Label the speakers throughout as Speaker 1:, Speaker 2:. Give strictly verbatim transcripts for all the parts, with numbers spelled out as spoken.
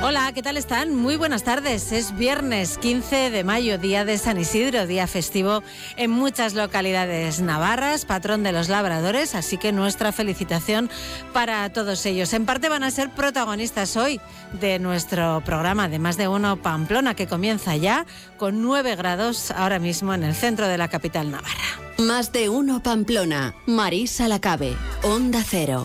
Speaker 1: Hola, ¿qué tal están? Muy buenas tardes. Es viernes quince de mayo, día de San Isidro, día festivo en muchas localidades navarras, patrón de los labradores, así que nuestra felicitación para todos ellos. En parte van a ser protagonistas hoy de nuestro programa de Más de Uno Pamplona, que comienza ya con nueve grados ahora mismo en el centro de la capital navarra.
Speaker 2: Más de Uno Pamplona, Marisa Lacabe, Onda Cero.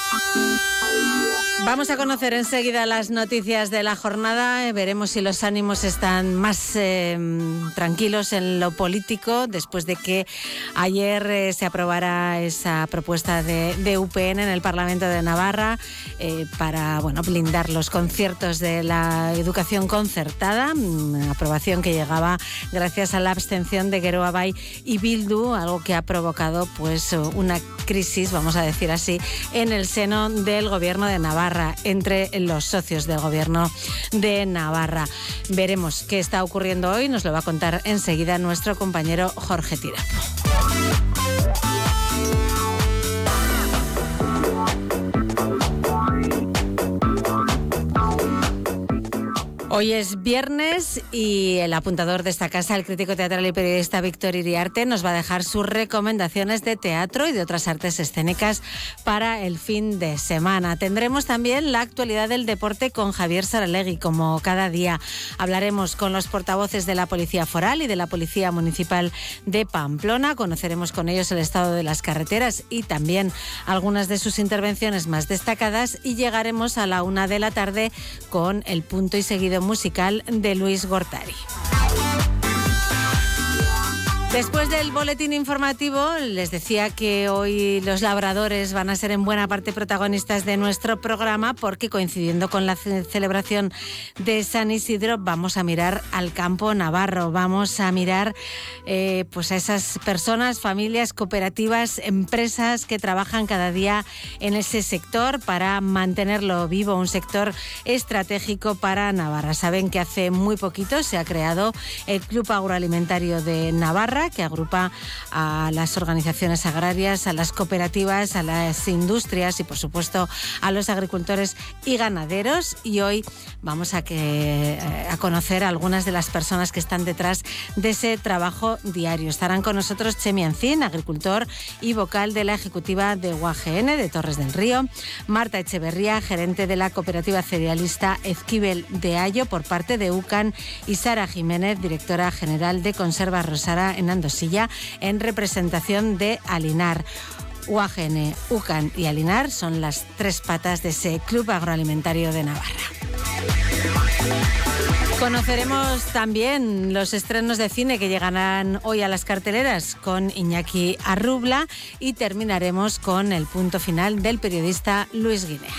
Speaker 1: Vamos a conocer enseguida las noticias de la jornada. Veremos si los ánimos están más eh, tranquilos en lo político después de que ayer eh, se aprobara esa propuesta de, de U P N en el Parlamento de Navarra eh, para bueno, blindar los conciertos de la educación concertada. Una aprobación que llegaba gracias a la abstención de Geroa Bai y Bildu, algo que ha provocado pues una crisis, vamos a decir así, en el seno del Gobierno de Navarra, entre los socios del Gobierno de Navarra. Veremos qué está ocurriendo hoy, nos lo va a contar enseguida nuestro compañero Jorge Tirapo. Hoy es viernes y el apuntador de esta casa, el crítico teatral y periodista Víctor Iriarte, nos va a dejar sus recomendaciones de teatro y de otras artes escénicas para el fin de semana. Tendremos también la actualidad del deporte con Javier Saralegui, como cada día. Hablaremos con los portavoces de la Policía Foral y de la Policía Municipal de Pamplona. Conoceremos con ellos el estado de las carreteras y también algunas de sus intervenciones más destacadas, y llegaremos a la una de la tarde con el punto y seguido musical de Luis Gortari. Después del boletín informativo, les decía que hoy los labradores van a ser en buena parte protagonistas de nuestro programa, porque coincidiendo con la celebración de San Isidro vamos a mirar al campo navarro, vamos a mirar eh, pues a esas personas, familias, cooperativas, empresas que trabajan cada día en ese sector para mantenerlo vivo, un sector estratégico para Navarra. Saben que hace muy poquito se ha creado el Club Agroalimentario de Navarra, que agrupa a las organizaciones agrarias, a las cooperativas, a las industrias y, por supuesto, a los agricultores y ganaderos. Y hoy vamos a, que, a conocer a algunas de las personas que están detrás de ese trabajo diario. Estarán con nosotros Chemi Ancín, agricultor y vocal de la ejecutiva de U A G N de Torres del Río; Marta Echeverría, gerente de la cooperativa cerealista Ezquibel de Ayo por parte de UCAN; y Sara Jiménez, directora general de Conservas Rosara en Andosilla, en representación de Alinar. U A G N, UCAN y Alinar son las tres patas de ese Club Agroalimentario de Navarra. Conoceremos también los estrenos de cine que llegarán hoy a las carteleras con Iñaki Arrubla, y terminaremos con el punto final del periodista Luis Guinea.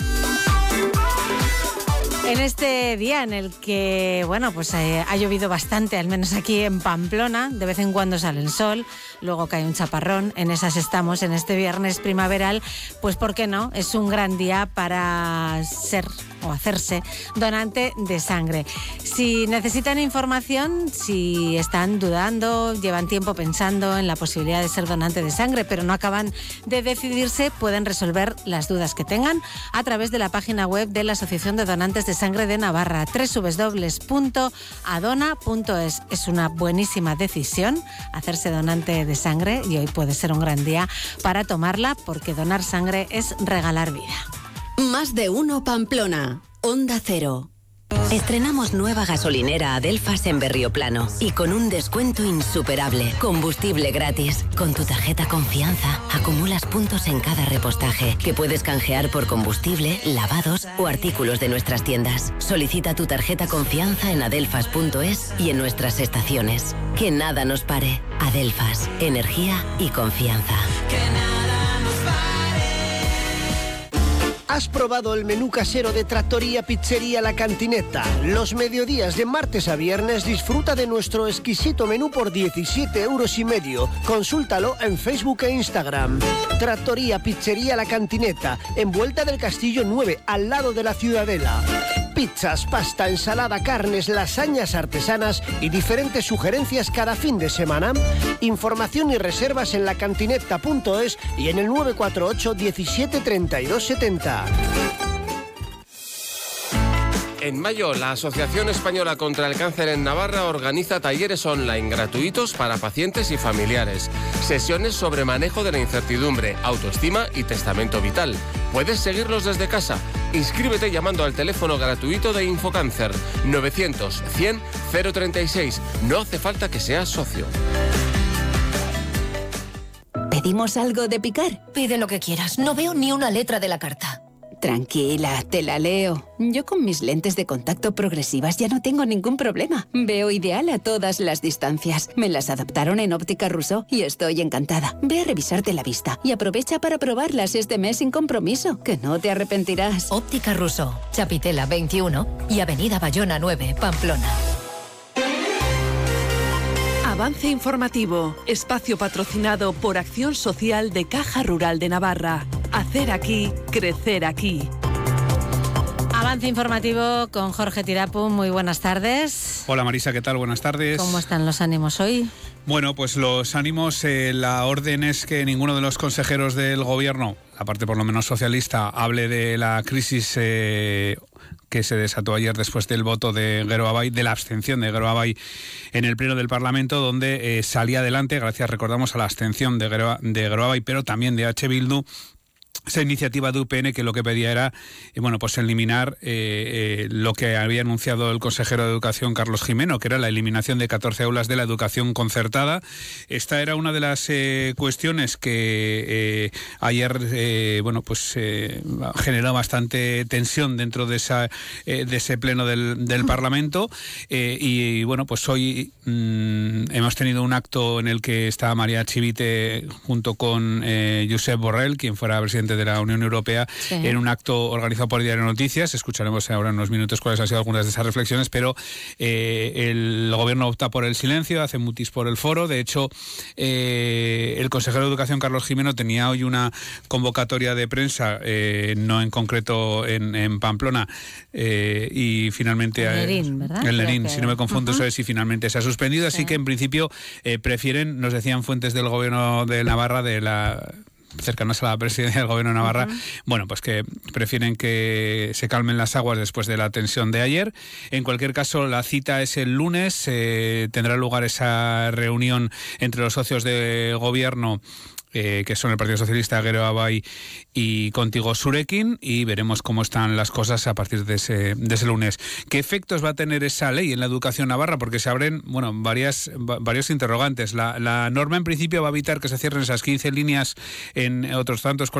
Speaker 1: En este día en el que, bueno, pues eh, ha llovido bastante, al menos aquí en Pamplona, de vez en cuando sale el sol, luego cae un chaparrón, en esas estamos en este viernes primaveral, pues ¿por qué no? Es un gran día para ser o hacerse donante de sangre. Si necesitan información, si están dudando, llevan tiempo pensando en la posibilidad de ser donante de sangre, pero no acaban de decidirse, pueden resolver las dudas que tengan a través de la página web de la Asociación de Donantes de Sangre de Navarra, doble u doble u doble u punto adona punto es. Es una buenísima decisión hacerse donante de sangre, y hoy puede ser un gran día para tomarla, porque donar sangre es regalar vida.
Speaker 2: Más de Uno Pamplona, Onda Cero.
Speaker 3: Estrenamos nueva gasolinera Adelfas en Berrioplano, y con un descuento insuperable. Combustible gratis. Con tu tarjeta Confianza acumulas puntos en cada repostaje que puedes canjear por combustible, lavados o artículos de nuestras tiendas. Solicita tu tarjeta Confianza en adelfas punto es y en nuestras estaciones. Que nada nos pare. Adelfas, energía y confianza. Que nada nos pare.
Speaker 4: ¿Has probado el menú casero de Trattoria Pizzería La Cantineta? Los mediodías de martes a viernes disfruta de nuestro exquisito menú por diecisiete euros y medio. Consúltalo en Facebook e Instagram. Trattoria Pizzería La Cantineta, en Vuelta del Castillo nueve, al lado de la Ciudadela. Pizzas, pasta, ensalada, carnes, lasañas artesanas y diferentes sugerencias cada fin de semana. Información y reservas en lacantineta punto es y en el nueve cuatro ocho diecisiete treinta y dos setenta.
Speaker 5: En mayo, la Asociación Española contra el Cáncer en Navarra organiza talleres online gratuitos para pacientes y familiares. Sesiones sobre manejo de la incertidumbre, autoestima y testamento vital. Puedes seguirlos desde casa. Inscríbete llamando al teléfono gratuito de Infocáncer novecientos cien cero treinta y seis. No hace falta que seas socio.
Speaker 6: ¿Pedimos algo de picar?
Speaker 7: Pide lo que quieras. No veo ni una letra de la carta.
Speaker 6: Tranquila, te la leo. Yo con mis lentes de contacto progresivas ya no tengo ningún problema. Veo ideal a todas las distancias. Me las adaptaron en Óptica Rousseau y estoy encantada. Ve a revisarte la vista y aprovecha para probarlas este mes sin compromiso, que no te arrepentirás.
Speaker 7: Óptica Rousseau, Chapitela veintiuno y Avenida Bayona nueve, Pamplona.
Speaker 8: Avance informativo, espacio patrocinado por Acción Social de Caja Rural de Navarra. Hacer aquí, crecer aquí.
Speaker 1: Avance informativo con Jorge Tirapu. Muy buenas tardes.
Speaker 9: Hola Marisa, ¿qué tal? Buenas tardes.
Speaker 1: ¿Cómo están los ánimos hoy?
Speaker 9: Bueno, pues los ánimos, eh, la orden es que ninguno de los consejeros del gobierno, la parte por lo menos socialista, hable de la crisis eh, que se desató ayer después del voto de Gero Abay, de la abstención de Gero Abay en el Pleno del Parlamento, donde eh, salía adelante, gracias, recordamos, a la abstención de Gero, de Gero Abay, pero también de H. Bildu, esa iniciativa de U P N que lo que pedía era eh, bueno, pues eliminar eh, eh, lo que había anunciado el consejero de Educación Carlos Gimeno, que era la eliminación de catorce aulas de la educación concertada. Esta era una de las eh, cuestiones que eh, ayer eh, bueno, pues eh, generó bastante tensión dentro de esa eh, de ese pleno del, del Parlamento eh, y bueno, pues hoy mmm, hemos tenido un acto en el que está María Chivite junto con eh, Josep Borrell, quien fuera presidente de la Unión Europea, sí, en un acto organizado por Diario Noticias. Escucharemos ahora en unos minutos cuáles han sido algunas de esas reflexiones, pero eh, el gobierno opta por el silencio, hace mutis por el foro. De hecho, eh, el consejero de Educación, Carlos Gimeno, tenía hoy una convocatoria de prensa, eh, no en concreto en, en Pamplona, eh, y finalmente...
Speaker 1: En Lerín, ¿verdad?
Speaker 9: En Lerín,
Speaker 1: que...
Speaker 9: si no me confundo, uh-huh. eso es, y finalmente se ha suspendido, así sí. que en principio eh, prefieren, nos decían fuentes del gobierno de Navarra, de la... cercanos a la presidencia del gobierno de Navarra, uh-huh. bueno, pues que prefieren que se calmen las aguas después de la tensión de ayer. En cualquier caso, la cita es el lunes, eh, tendrá lugar esa reunión entre los socios de gobierno, Eh, que son el Partido Socialista, Gero Abay y Contigo Surekin, y veremos cómo están las cosas a partir de ese, de ese lunes. ¿Qué efectos va a tener esa ley en la educación navarra? Porque se abren, bueno, varias, varios interrogantes. La, la norma en principio va a evitar que se cierren esas quince líneas en otros tantos colegios